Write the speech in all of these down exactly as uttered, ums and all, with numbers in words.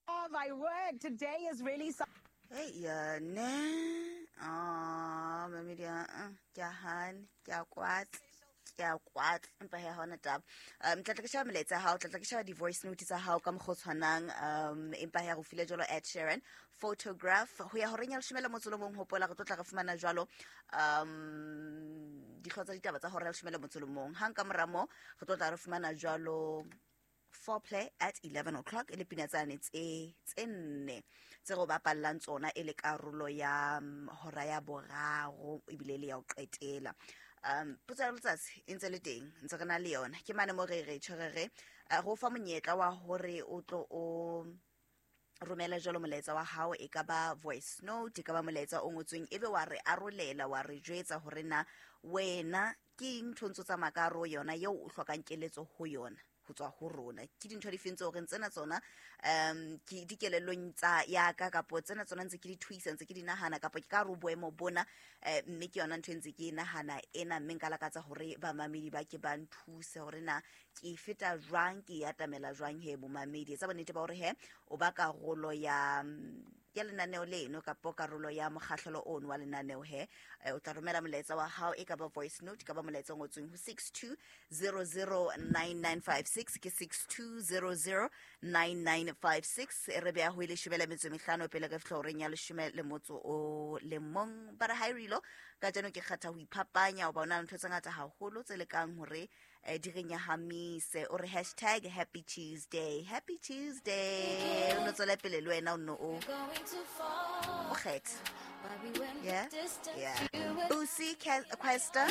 Oh my word, today is really so. Hey, yeah, ne. Ah, mami dia, jahan, jakwat, jakwat. Empa he hona tab. Um, tla tla ke shaba meletsa hao, tla tla ke shaba di voice note tsa hao ka mo tshwanang. Um, empa he go file jolo Ed Sheeran. Photograph. Ho ya ho renya leshome la motsolo mong hopola go tla re fumana jwalo. Um, di tlhotsa ditaba tsa hore leshome la motsolo mong. Hang ka moramo go tla re fumana jwalo foreplay at eleven o'clock e le pinatsane tse tse nne tse go bapallang tsona e le karolo ya um, hora ya boraro ebile le ya o qetela um potsa letsatsi e ntse le teng ntse re na le yona ke mane mo re re tshwerere go fa monyetla wa hore o tlo o romela jalo molaetsa wa hao e ka ba voice note e ka ba molaetsa o ngotsweng ebe wa re arolela wa re jwetsa hore na wena ke eng thontso tsa makaro yona yo o hlokang keletso ho yona ho tswa ho rona ke dintho di fentse hore tsena tsona um ke dikelellong tsa ya ka kapo tsena tsona ntse ke di thuisa ntse ke di nahana kapo ke ka ro boemo bona mme ke yona ntho ntse ke nahana ena mme nka lakatsa hore ba mamedi ba ke ba nthuse hore na ke feta jwang ke yatamela jwang he bo mamedi tsa bonnete ba hore he o ba karolo ya ya lenaneo leno kapo karolo ya mokgahlelo ono wa lenaneo he o tla romela molaetsa wa hao e ka ba voice note ka ba molaetsa ngotsweng ho six two zero zero nine nine five six ke six two zero zero nine nine five six re be a ho ile shebela metso mehlano pele ka floreng ya leshome le motso o le mong ba re ha rilo ka jano ke kgatha ho iphapanya o ba ona ntho tse ngata haholo tse le kang hore di re nyahamise o re hashtag happy tuesday happy tuesday o no tsole pele le wena o no o okay yeah yeah Usi Questa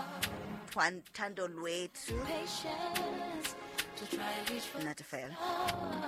Twan Tando Lwetu not a fail